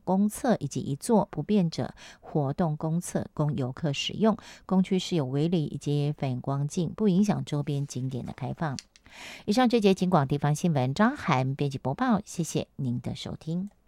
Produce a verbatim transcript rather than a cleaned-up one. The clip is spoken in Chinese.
公厕以及一座不便者活动公厕供游客使用。公区设有围篱以及反光镜，不影响周边景点的开放。以上这节警广地方新闻，张涵编辑播报，谢谢您的收听。